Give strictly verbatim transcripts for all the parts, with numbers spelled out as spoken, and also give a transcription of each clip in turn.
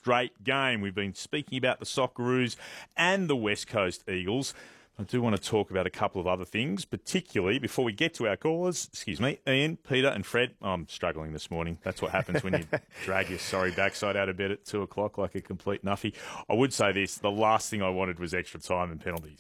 straight game. We've been speaking about the Socceroos and the West Coast Eagles. I do want to talk about a couple of other things, particularly before we get to our callers. Excuse me, Ian, Peter and Fred. I'm struggling this morning. That's what happens when you drag your sorry backside out of bed at two o'clock like a complete nuffy. I would say this, the last thing I wanted was extra time and penalties.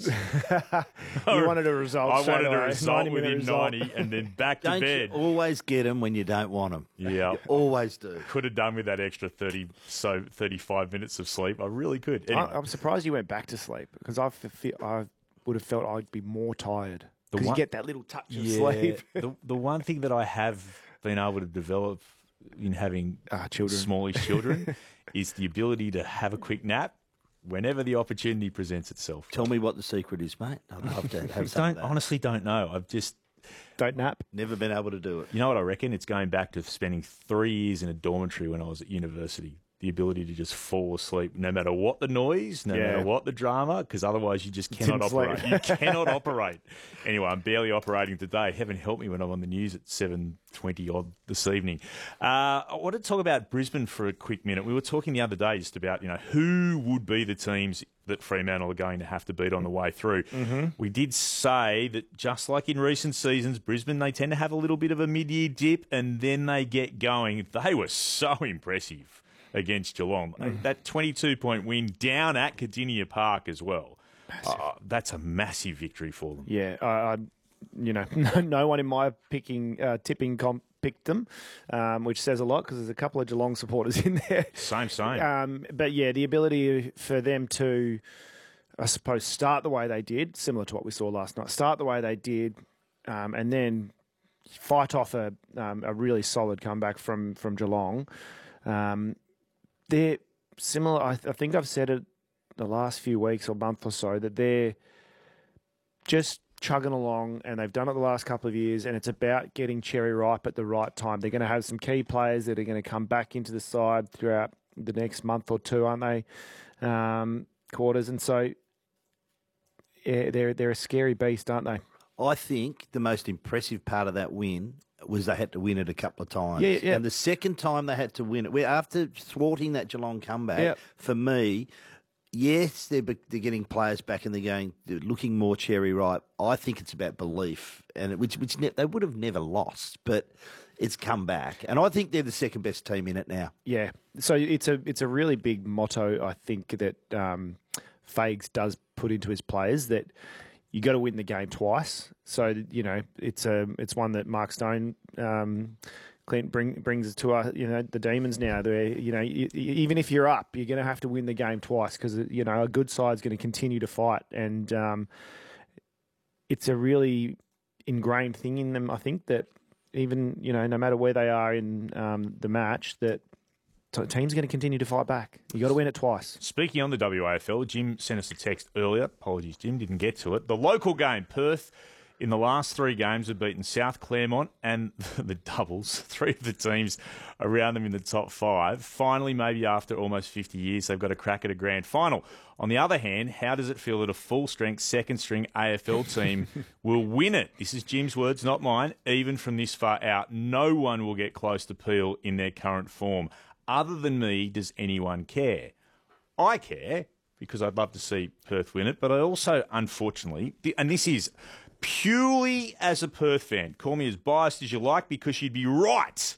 You wanted a result I straight wanted a away. result within result. ninety and then back to Don't bed. you always get them when you don't want them? Yeah. You always do. Could have done with that extra thirty, so thirty-five minutes of sleep. I really could. Anyway. I, I'm surprised you went back to sleep because I feel I would have felt I'd be more tired The because you one- get that little touch of Yeah, sleep. the, the one thing that I have been able to develop in having Ah, children. smallish children is the ability to have a quick nap whenever the opportunity presents itself. Tell me what the secret is, mate. I'd love to I have some don't of that. honestly don't know. I've just, Don't nap. Never been able to do it. you know what I reckon? It's going back to spending three years in a dormitory when I was at university. The ability to just fall asleep no matter what the noise, no Yeah. matter what the drama, because otherwise you just cannot Didn't sleep. operate. You cannot operate. Anyway, I'm barely operating today. Heaven help me when I'm on the news at seven twenty odd this evening. Uh, I want to talk about Brisbane for a quick minute. We were talking the other day just about, you know, who would be the teams that Fremantle are going to have to beat on the way through. Mm-hmm. We did say that just like in recent seasons, Brisbane, they tend to have a little bit of a mid-year dip and then they get going. They were so impressive against Geelong. Mm. That twenty-two point win down at Cardinia Park as well. Uh, that's a massive victory for them. Yeah, I, I you know, no, no one in my picking uh, tipping comp picked them, um, which says a lot because there's a couple of Geelong supporters in there. Same, same. Um, but yeah, the ability for them to, I suppose, start the way they did, similar to what we saw last night, start the way they did, um, and then fight off a um, a really solid comeback from from Geelong. Um, they're similar. I, th- I think I've said it the last few weeks or month or so that they're just chugging along, and they've done it the last couple of years, and it's about getting cherry ripe at the right time. They're going to have some key players that are going to come back into the side throughout the next month or two, aren't they? Um, quarters, and so yeah, they're they're a scary beast, aren't they? I think the most impressive part of that win was they had to win it a couple of times. Yeah, yeah. And the second time they had to win it, we- after thwarting that Geelong comeback, Yeah. for me, yes, they're, be- they're getting players back and they're going, they're looking more cherry ripe. I think it's about belief, and it, which which ne- they would have never lost, but it's come back. And I think they're the second best team in it now. Yeah. So it's a it's a really big motto, I think, that um, Fags does put into his players, that you got to win the game twice. So, you know, it's a it's one that Mark Stone um, Clint bring, brings to us, you know, the Demons now. They're, you know, you, even if you're up, you're going to have to win the game twice because, you know, a good side's going to continue to fight. And um, it's a really ingrained thing in them, I think, that even, you know, no matter where they are in um, the match, that t- team's going to continue to fight back. You got to win it twice. Speaking on the W A F L, Jim sent us a text earlier. Apologies, Jim, didn't get to it. The local game, Perth, in the last three games have beaten South Claremont and the Doubles, three of the teams around them in the top five. Finally, maybe after almost fifty years, they've got a crack at a grand final. On the other hand, how does it feel that a full-strength, second-string A F L team will win it? This is Jim's words, not mine. Even from this far out, no one will get close to Peel in their current form. Other than me, does anyone care? I care because I'd love to see Perth win it, but I also, unfortunately, and this is purely as a Perth fan, call me as biased as you like because you'd be right.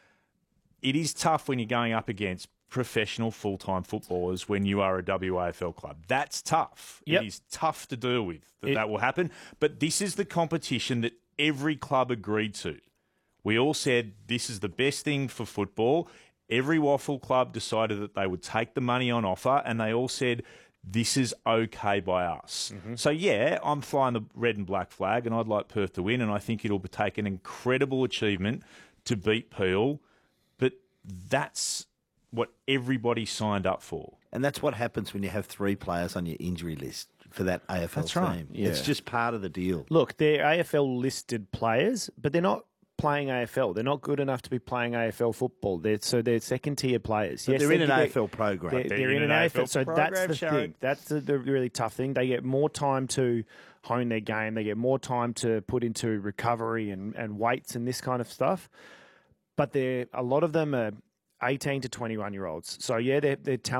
It is tough when you're going up against professional full-time footballers when you are a W A F L club. That's tough. Yep. It is tough to deal with that It- that will happen. But this is the competition that every club agreed to. We all said this is the best thing for football. Every waffle club decided that they would take the money on offer, and they all said this is okay by us. Mm-hmm. So, yeah, I'm flying the red and black flag, and I'd like Perth to win, and I think it'll take an incredible achievement to beat Peel, but that's what everybody signed up for. And that's what happens when you have three players on your injury list for that A F L That's team. right. Yeah. It's just part of the deal. Look, they're A F L listed players, but they're not playing A F L. They're not good enough to be playing A F L football. They're, so they're second tier players. But Yes, they're in an they're- A F L program. They're, they're in an A F L. So program, that's the Sharon. thing. That's the, the really tough thing. They get more time to hone their game. They get more time to put into recovery and, and weights and this kind of stuff. But they're a lot of them are eighteen to twenty-one year olds. So yeah, they're they're talented.